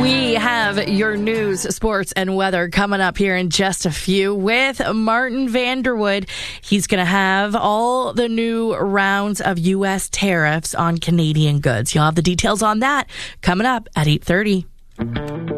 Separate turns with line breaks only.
We have your news, sports, and weather coming up here in just a few with Martin Vanderwood. He's going to have all the new rounds of U.S. tariffs on Canadian goods. You'll have the details on that coming up at 8:30.